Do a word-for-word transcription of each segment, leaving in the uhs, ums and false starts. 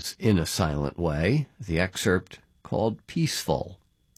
Sounds in a Silent Way, the excerpt called Peaceful.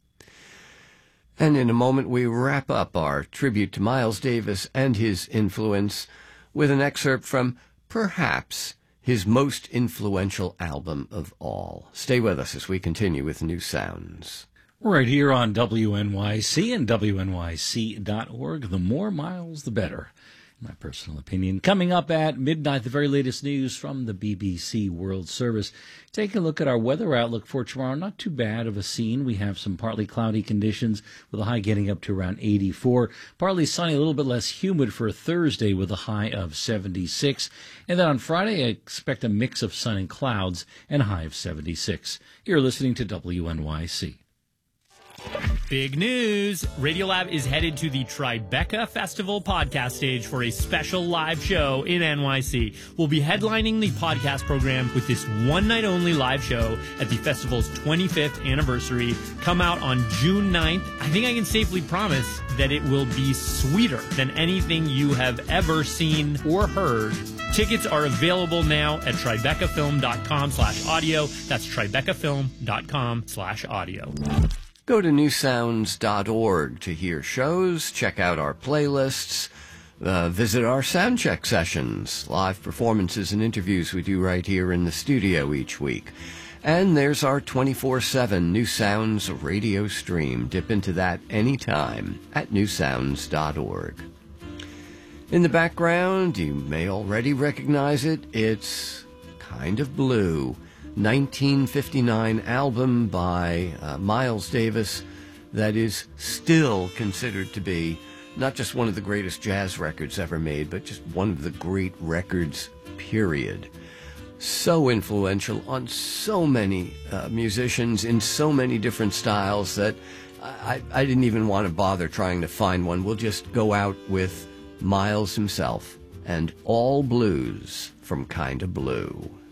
And in a moment we wrap up our tribute to Miles Davis and his influence with an excerpt from perhaps his most influential album of all. Stay with us as we continue with New Sounds. Right here on W N Y C and W N Y C dot org. The more Miles, the better, in my personal opinion. Coming up at midnight, the very latest news from the B B C World Service. Taking a look at our weather outlook for tomorrow. Not too bad of a scene. We have some partly cloudy conditions with a high getting up to around eighty-four. Partly sunny, a little bit less humid for Thursday with a high of seventy-six. And then on Friday, I expect a mix of sun and clouds and a high of seventy-six. You're listening to W N Y C. Big news! Radiolab is headed to the Tribeca Festival podcast stage for a special live show in N Y C. We'll be headlining the podcast program with this one-night-only live show at the festival's twenty-fifth anniversary. Come out on June ninth. I think I can safely promise that it will be sweeter than anything you have ever seen or heard. Tickets are available now at tribecafilm.com slash audio. That's tribecafilm.com slash audio. Go to new sounds dot org to hear shows, check out our playlists, uh, visit our soundcheck sessions, live performances and interviews we do right here in the studio each week. And there's our twenty-four seven New Sounds radio stream. Dip into that anytime at new sounds dot org. In the background, you may already recognize it, it's Kind of Blue. nineteen fifty-nine album by uh, Miles Davis that is still considered to be not just one of the greatest jazz records ever made, but just one of the great records, period. So influential on so many uh, musicians in so many different styles that I, I didn't even want to bother trying to find one. We'll just go out with Miles himself and All Blues from Kinda Blue.